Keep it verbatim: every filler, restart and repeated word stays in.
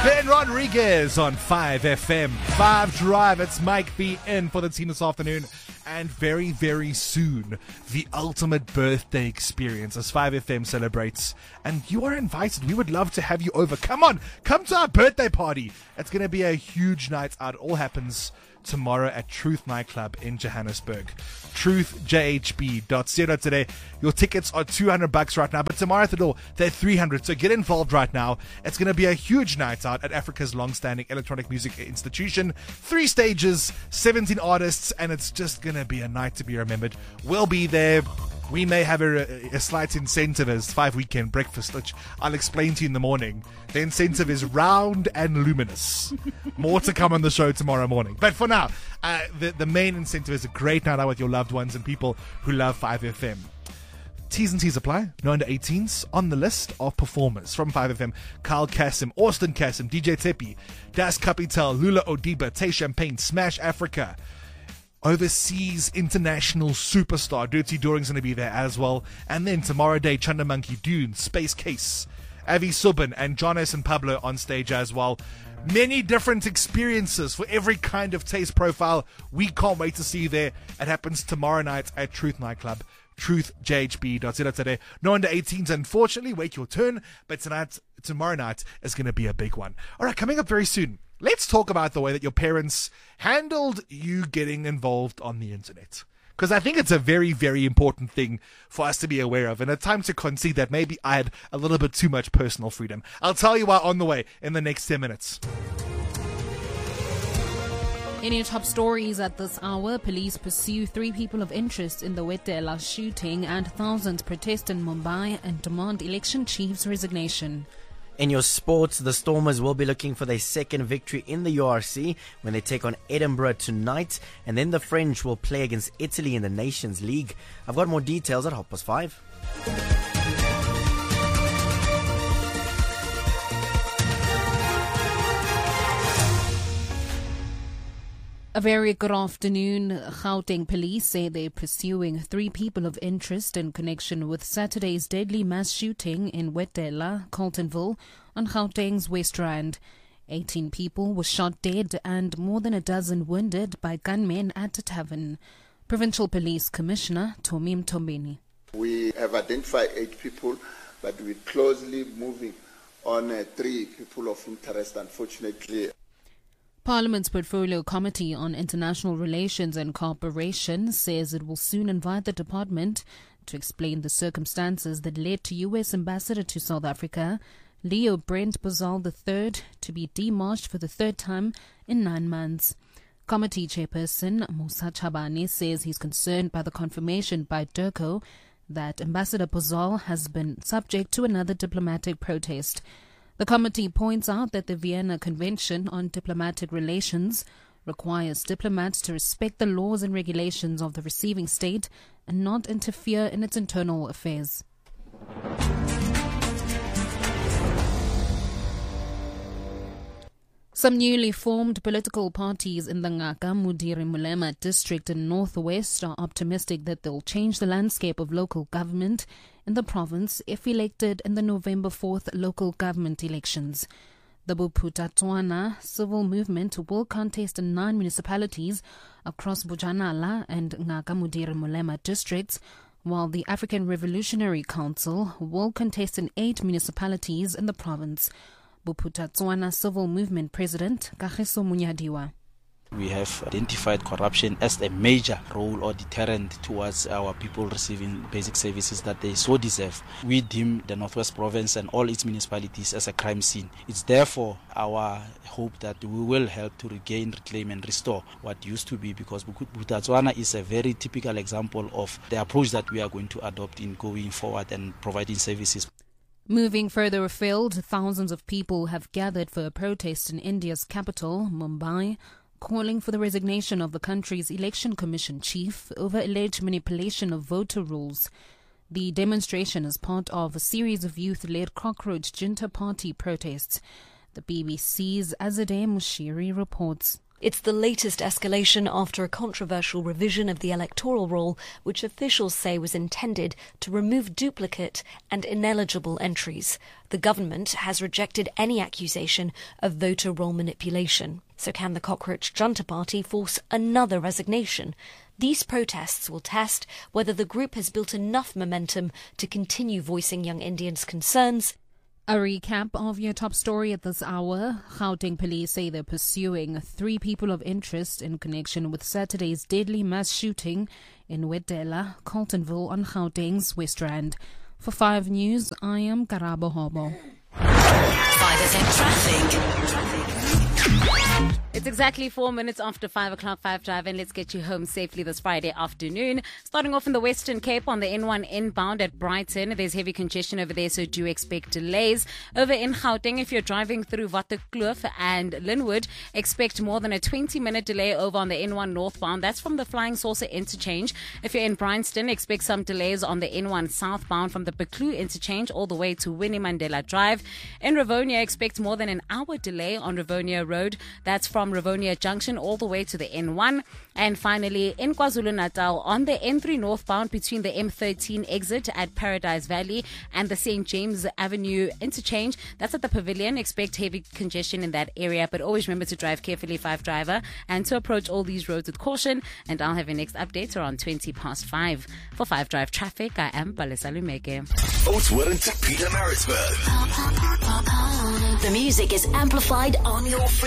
Ben Rodriguez on five F M. five Drive. It's Mike B in for the team this afternoon. And very, very soon, the ultimate birthday experience as five F M celebrates. And you are invited. We would love to have you over. Come on, come to our birthday party. It's going to be a huge night out. It all happens tomorrow at Truth Nightclub in Johannesburg. truth j h b dot co dot za. Your tickets are two hundred bucks right now, but tomorrow at the door, they're three hundred. So get involved right now. It's going to be a huge night out at Africa's long-standing electronic music institution. Three stages, seventeen artists, and it's just going to be a night to be remembered. We'll be there. We may have a, a slight incentive as five weekend breakfast, which I'll explain to you in the morning. The incentive is round and luminous. More to come on the show tomorrow morning. But for now, uh, the, the main incentive is a great night out with your loved ones and people who love five F M. T's and T's apply. No under eighteens on the list of performers from five F M. Kyle Kassim, Austin Kassim, D J Tepi, Das Capital, Lula Odiba, Tay Champagne, Smash Africa. Overseas international superstar Dirty Doring's going to be there as well. And then tomorrow day, Chanda Monkey, Dune, Space Case, Avi Subban, and John S. and Pablo on stage as well. Many different experiences for every kind of taste profile. We can't wait to see you there. It happens tomorrow night at Truth Nightclub. truth j h b dot co dot za. No under eighteens, unfortunately. Wait your turn. But tonight, tomorrow night is going to be a big one. All right, coming up very soon. Let's talk about the way that your parents handled you getting involved on the internet. Because I think it's a very, very important thing for us to be aware of. And a time to concede that maybe I had a little bit too much personal freedom. I'll tell you why on the way in the next ten minutes. In your top stories at this hour, police pursue three people of interest in the Wetela shooting and thousands protest in Mumbai and demand election chief's resignation. In your sports, the Stormers will be looking for their second victory in the U R C when they take on Edinburgh tonight, and then the French will play against Italy in the Nations League. I've got more details at half past five. A very good afternoon. Gauteng police say they're pursuing three people of interest in connection with Saturday's deadly mass shooting in Wetela, Carltonville, on Gauteng's West Rand. eighteen people were shot dead and more than a dozen wounded by gunmen at a tavern. Provincial Police Commissioner Tommy Mtombeni. We have identified eight people, but we're closely moving on uh, three people of interest, unfortunately. Parliament's Portfolio Committee on International Relations and Cooperation says it will soon invite the department to explain the circumstances that led to U S Ambassador to South Africa, Leo Brent Bozal the third, to be demarched for the third time in nine months. Committee Chairperson Musa Chabane says he's concerned by the confirmation by DIRCO that Ambassador Bozal has been subject to another diplomatic protest. The committee points out that the Vienna Convention on Diplomatic Relations requires diplomats to respect the laws and regulations of the receiving state and not interfere in its internal affairs. Some newly formed political parties in the Ngaka Mudiri Mulema district in Northwest are optimistic that they'll change the landscape of local government in the province if elected in the November fourth local government elections. The Bophuthatswana civil movement will contest in nine municipalities across Bojanala and Ngaka Mudiri Mulema districts, while the African Revolutionary Council will contest in eight municipalities in the province. Bophuthatswana Civil Movement President Kagiso Munyadiwa. We have identified corruption as a major role or deterrent towards our people receiving basic services that they so deserve. We deem the Northwest Province and all its municipalities as a crime scene. It's therefore our hope that we will help to regain, reclaim and restore what used to be, because Bophuthatswana is a very typical example of the approach that we are going to adopt in going forward and providing services. Moving further afield, thousands of people have gathered for a protest in India's capital, Mumbai, calling for the resignation of the country's election commission chief over alleged manipulation of voter rolls. The demonstration is part of a series of youth-led cockroach junta party protests. The B B C's Azadeh Mushiri reports. It's the latest escalation after a controversial revision of the electoral roll, which officials say was intended to remove duplicate and ineligible entries. The government has rejected any accusation of voter roll manipulation. So can the Cockroach Junta Party force another resignation? These protests will test whether the group has built enough momentum to continue voicing young Indians' concerns. A recap of your top story at this hour. Gauteng police say they're pursuing three people of interest in connection with Saturday's deadly mass shooting in Wedela, Carltonville on Gauteng's West Rand. For five News, I am Karabo Hobo. five F M traffic. Traffic. It's exactly four minutes after five o'clock, five Drive, and let's get you home safely this Friday afternoon. Starting off in the Western Cape on the N one inbound at Brighton. There's heavy congestion over there, so do expect delays. Over in Gauteng, if you're driving through Waterkloof and Linwood, expect more than a twenty minute delay over on the N one northbound. That's from the Flying Saucer interchange. If you're in Bryanston, expect some delays on the N one southbound from the Beklu interchange all the way to Winnie Mandela Drive. In Rivonia, expect more than an hour delay on Rivonia Road. That's from Rivonia Junction all the way to the N one. And finally, in KwaZulu-Natal, on the N three northbound between the M thirteen exit at Paradise Valley and the Saint James Avenue interchange, that's at the Pavilion. Expect heavy congestion in that area, but always remember to drive carefully, five Driver, and to approach all these roads with caution. And I'll have your next update around twenty past five. For five Drive Traffic, I am Palesa Lumeke. Oatwood to Peter Maritzburg. The music is amplified on your